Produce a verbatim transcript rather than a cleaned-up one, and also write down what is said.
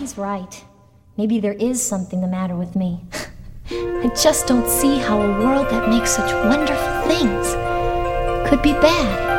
he's right. Maybe there is something the matter with me. I just don't see how a world that makes such wonderful things could be bad.